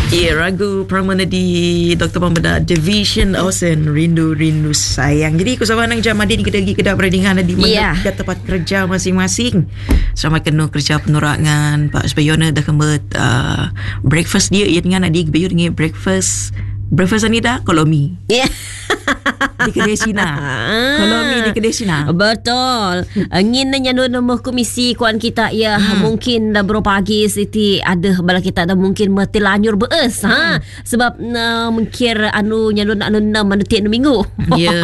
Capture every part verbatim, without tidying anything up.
Ya, ragu Pramana di Doktor Pembeda Division Ocean Rindu Rindu Sayang. Jadi kusabah nang jam adin kita pergi kedap beradingan di mana yeah. tempat kerja masing-masing. Sama kena kerja penerangan Pak Sebayona dah kembali uh, breakfast dia ia dengan adik bayu dengan breakfast breakfast ni dah kolomi. Ya. Yeah. Di kedai Cina. Kolomi di kedai Cina. Betul. Ngin nanya nama komisi kuan kita ya hmm. mungkin dah bro pagi siti ada bala kita dah mungkin mati lanyur beus hmm. ha sebab uh, mungkir anu nyalun anu enam anu tiap minggu. Ya.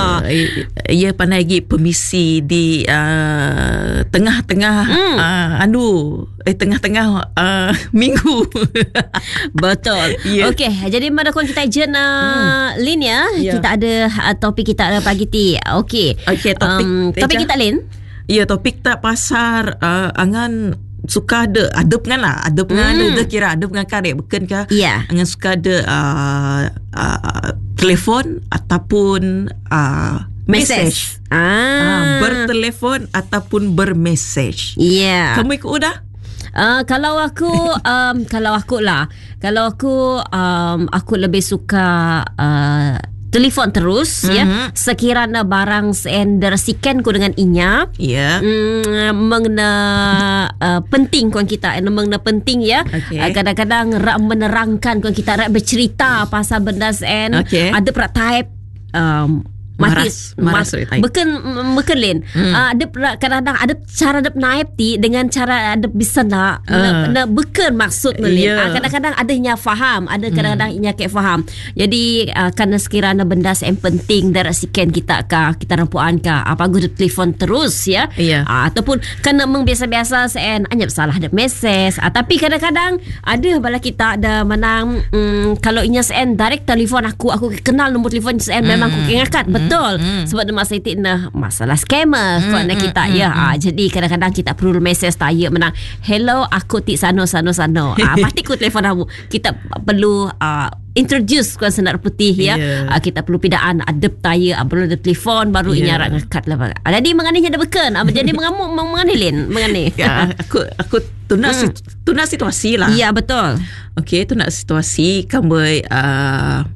Ya pandai lagi permisi di uh, tengah-tengah hmm. uh, anu eh tengah-tengah uh, minggu. Betul. Yeah. Okey, jadi mana kuan kita jen uh, hmm. Lin ya. Yeah. Kita ada uh, topik kita ada pagi ti. Okey. Okey, topik um, topik kita Lin. Ya, topik tak pasar uh, angan suka ada ada pengan lah ada pengan hmm. ada kira ada pengan karek bukan ke yeah. angan suka ada uh, uh, telefon ataupun uh, message ah. uh, bertelefon ataupun bermesej. Yeah. Kamu ikut udah? Uh, kalau aku um, kalau aku lah kalau aku um, aku lebih suka uh, telefon terus mm-hmm. ya sekiranya barang sender sikan ku dengan inya ya yeah. mm, mengena uh, penting kuan kita mengena penting ya okay. uh, kadang-kadang rak menerangkan kuan kita rak bercerita pasal benda sen okay. ada prak type um, matis maras bukan bukan Lin hmm. uh, ada kadang-kadang ada cara ada naib ti dengan cara ada bisa nak uh. nak bukan maksud Lin yeah. uh, kadang-kadang ada nya faham ada kadang-kadang hmm. inya ke faham jadi uh, kerana sekiranya benda yang penting dari siken kita ka kita rampuan ka apa guna telefon terus ya yeah. uh, ataupun kena meng biasa-biasa sen anyap salah ada mesej uh, tapi kadang-kadang ada bala kita ada menang um, kalau inya sen direct telefon aku aku kenal nombor telefon sen hmm. memang aku ingat betul mm. sebab masa itu nah masalah scammer mm, kerana kita mm, ya mm, ah, jadi kadang-kadang kita perlu mesej tanya menang hello aku tik sano sano sano ah pasti ku telefon kamu kita perlu uh, introduce kuan senar putih ya yeah. uh, kita perlu pidaan adep tanya uh, perlu ada telefon baru yeah. inya rak ngakat lah uh, jadi menganinya ada beken uh, jadi mengamuk mengani Lin mengani ya aku aku tuna hmm. tuna situasi lah ya betul okey tuna situasi kamu uh,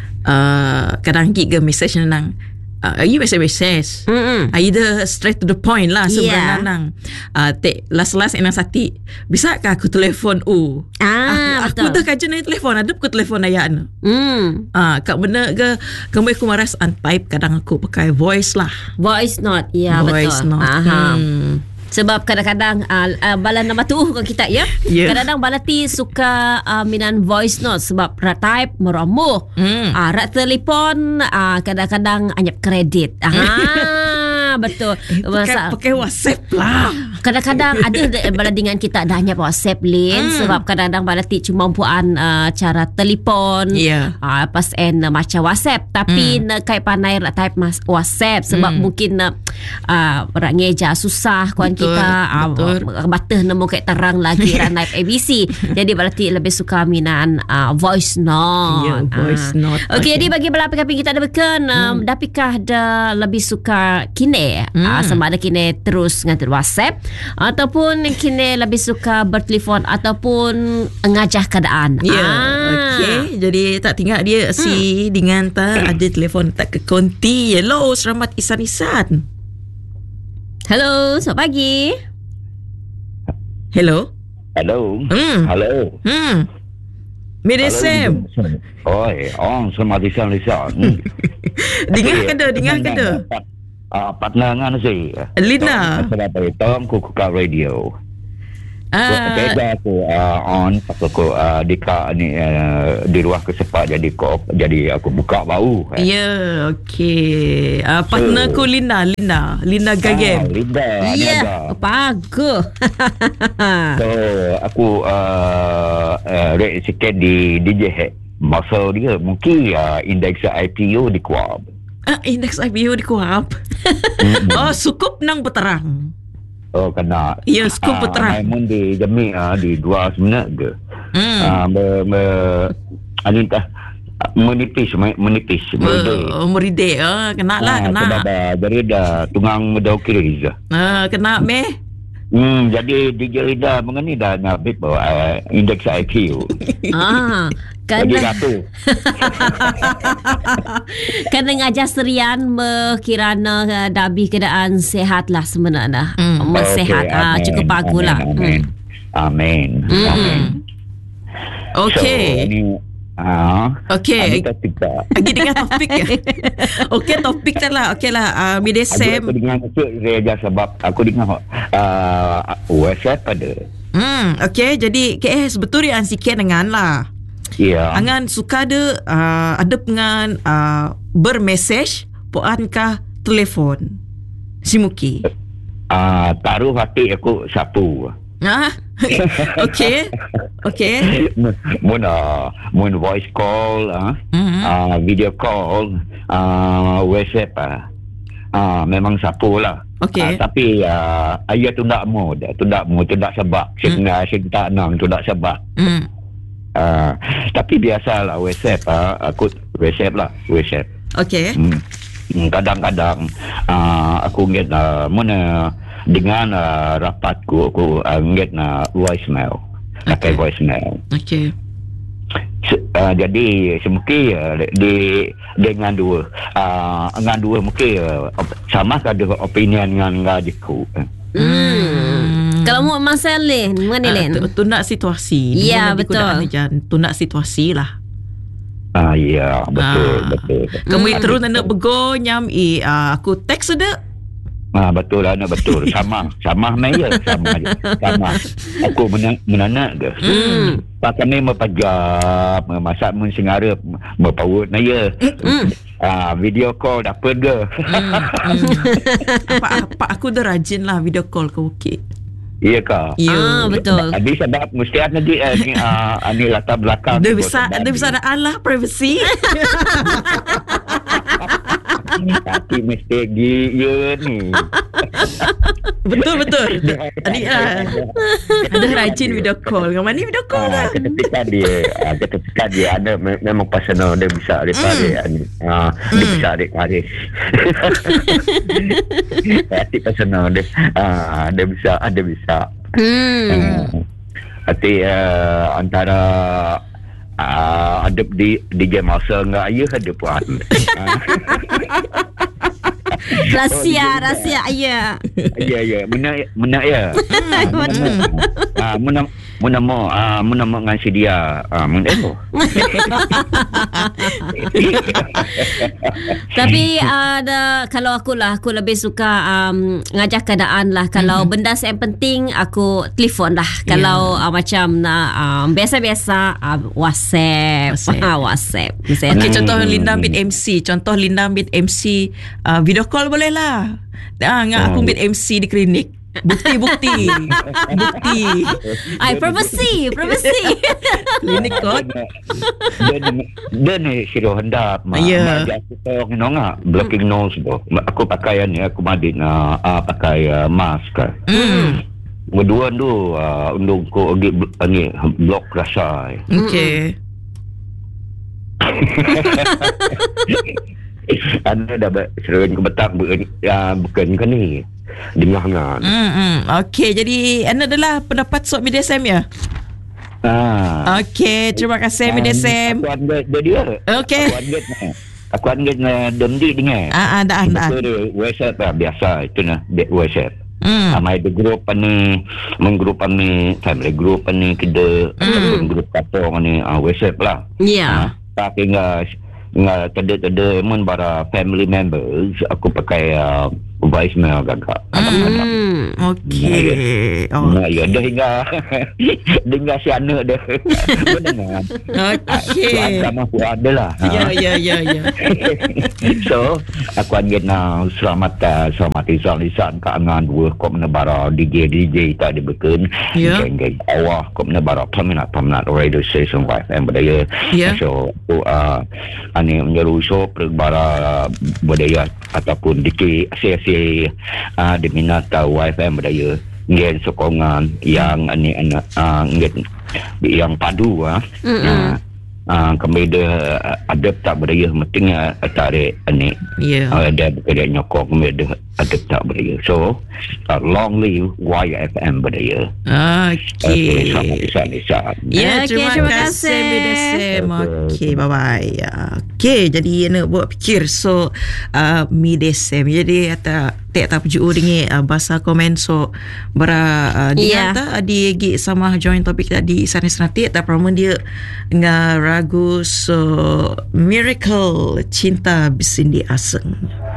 Uh, kadang giga message nang uh, you message message mm-hmm. either straight to the point lah sebenarnya yeah. nang uh, te last last enang sati bisa kah aku telefon u ah, aku, aku dah kajian ni telefon ada aku telefon ayah anu mm. uh, kak benar ke kamu aku maras untype kadang aku pakai voice lah voice note ya yeah, voice betul note. Hmm. Sebab kadang-kadang uh, uh, bala nama tu kan kita ya. Yeah. Kadang-kadang bala ti suka uh, minan voice note sebab rak type meromuh. Mm. Uh, rak telefon uh, kadang-kadang anyap kredit. Ah betul. Eh, pakai, pakai WhatsApp lah. Kadang-kadang ada bala dengan kita dah anyap WhatsApp Lin mm. sebab kadang-kadang bala ti cuma puan uh, cara telefon. Yeah. Uh, pas en uh, macam WhatsApp tapi mm. nak kai pandai rak type mas WhatsApp sebab mm. mungkin uh, uh, rak ngeja susah kuan kita uh, batah nemu kayak terang lagi ranai A B C jadi berarti lebih suka minan uh, voice note yeah, voice uh. note okey okay. Jadi bagi belapik-lapik kita ada beken um, hmm. dapikah ada lebih suka kini hmm. uh, sama ada kini terus ngantar WhatsApp ataupun kini lebih suka bertelefon ataupun ngajah keadaan ya yeah. ah. okey jadi tak tinggal dia si hmm. dengan tak ada telefon tak ke konti hello selamat isan-isan. Hello, selamat pagi. Hello. Hello. Hmm. Hello. Hmm. Mede Sam. Oi, on selamat siang Lisa. Dengar ke dah, dengar ke dah. Ah, partner ngan si. Lina. Sebab itu Tom Kuka Radio. Ah, beda aku uh, on aku uh, di ka ni uh, di ruang kesepak jadi kop jadi aku buka bau. Ya, yeah, okey. Uh, partner so, ku Lina, Lina, Lina Gagem. Ah, Lina. Ya, yeah, bagus. So, aku uh, uh, rate sikit di D J masa dia mungkin uh, indeks I P O di Kuab. Ah, indeks I P O di Kuab. Oh, cukup nang berterang. Oh kena. Ya, skup uh, peterang. Namun di jami uh, di dua sebenarnya ke. Hmm. Uh, me, me, anita menipis menipis meride. Oh, meride. Oh, kena lah, kena. Dah dah jadi dah tungang medau kiri je. Ah, kena meh. Hmm, jadi D J Rida mengenai dah ngabit bawa uh, indeks I Q. Ah, Jadi kena ratu. kena ngajar serian kirana uh, dabi keadaan sehat lah sebenarnya. Hmm. Sehat Okay, ah amin, cukup bagus amin, lah. Amin. Amin. Hmm. Amin. Okey. So, ni ah, Okey. Ini topik tak? Lagi dengan topik ya. Okey, topik dah lah. Okey lah. Uh, media Aku, Sam. aku dengar tu Reja sebab aku dengar uh, WhatsApp ada. Hmm, okey. Jadi K S betul ya sikit dengan lah. Ya. Angan suka ada uh, ada pengan uh, bermesej puankah telefon. Simuki. Uh, taruh hati aku sapu. Ah. Okey. Okey. Mun uh, mun voice call ah, Mhm. uh, video call, uh, WhatsApp ah. Ah, memang sapu lah. Okey. Ah, tapi uh, ayah tu tak mau dah. Tu tak mau, tu tak sebab. Saya hmm. tak nang, tu tak sebab. Hmm. Uh, tapi biasalah WhatsApp ah, aku WhatsApp lah, WhatsApp. Okey. Hmm. Hmm, Kadang-kadang uh, aku get uh, mana dengan uh, rapatku aku uh, get uh, voicemail. Pakai Okay. voicemail. Okey. Se- uh, jadi semungkin uh, di dengan dua uh, dengan dua mungkin uh, op- sama ada opinion dengan ngadiku. Hmm. Kalau mu Masal Len, mana Ah, Len? tu, tu nak situasi. Ya, Mana betul. dikunaan aja. Tu nak situasi lah. Ah ya, betul, Ah. betul. Kamu Hmm. terus nak bego nyam i uh, aku teks sudah. Ah betul lah, nak betul. Sama, sama Maya, sama je. Sama. Aku menang menana ke. Hmm. Pak kami mempajak, memasak mun singara, berpaut Maya. Hmm. Ah video call dapat ke. Hmm. hmm. apa apa aku dah rajin lah video call ke okey. Iya kah? Ya. Ah, betul. Habis sebab mesti ada di eh, ni, ah, ni latar belakang. Ada tu, bisa sebab ada bisa ada Allah privacy. Tapi mesti dia ni. betul betul. Adik ah. Ada rajin video call. Kamu ni video call Ah, lah. ketika dia, ah, ketika dia ada me- memang personal dia bisa dia tarik ni. Ah, dia bisa dia tarik. Hati personal dia. Ah, dia bisa, ada bisa. Hmm. Hmm. Hati uh, antara uh, ada di D J masa enggak ayah ada puan. Rahsia, rahsia ya. Ya ya, menak menak ya. Ah, menam menamo ah menamo dengan si dia. Ah, menamo. Tapi ada kalau aku lah aku lebih suka um, ngajak keadaan lah. Kalau mm-hmm. benda yang penting aku telefon lah. Kalau uh, macam nak um, biasa-biasa uh, WhatsApp, WhatsApp. ah WhatsApp. Okey, Misalnya. contoh Linda ambil M C. Contoh Linda ambil M C uh, video call boleh lah. Ah, ngak aku ambil M C di klinik. Bukti-bukti. Bukti. Ay, privacy, privacy. Klinik kot. Dia ni dia ni siro hendak mak. Ya. Mak aku tahu ni ngak blocking nose tu. Aku pakai ni aku madin uh, uh, pakai uh, mask. Hmm. Kedua tu uh, untuk ko agi agi blok rasa. Okey. Anda dah sering ke betang ya, bukan kan ni dengar kan. Hmm. hmm. Okey, jadi anda adalah pendapat Sob Media Sam ya? Ah. Okey, terima kasih Media Sam. Aku angkat dia dia. Okey. Aku angkat ni. Aku angkat na demdi dengar. Ah, ah, dah, dah. Betul WhatsApp lah, biasa itu nah WhatsApp. Hmm. Amai ada grup ni, menggrup ni, family group ni kita, ataupun grup kapong ni, ah, WhatsApp lah. Ya. Tak tinggal nggak tada-tada emun para family members aku pakai uh, voicemail gagak. Hmm. Okey. Oh. Nah, ya dah hingga hingga si anak dah. Benar. Okey. Sama aku ada lah. Ya, ya, ya, ya. So, aku angin na selamat uh, selamat lisan-lisan ke angan dua kop nebara D J D J tak ada beken. Ya. Geng-geng awah kop nebara peminat-peminat radio station Y F M budaya. Ya. So, aku uh, ani menyeru so perbara budaya ataupun D K asyik-asyik uh, diminat uh, Y F M budaya. Ngen sokongan yang ani anak uh, ngen yang padu ah. Uh, uh, kembali ada tak berdaya penting uh, tarik ni yeah. uh, ada berkait nyokong kembali ada tak berdaya. So uh, long live Y F M berdaya. Okay, sama Isan Isan. Ya, okay, terima, terima kasih kasih. Midesem. Okay, bye bye. Okay, jadi nak buat fikir so uh, Midesem. Jadi tak tak tak puju dengan uh, bahasa komen so bara uh, dia Yeah. tak di gi sama join topik tadi sana sana tak tak promo dia ngaragu so Miracle Cinta Bisindi Aseng.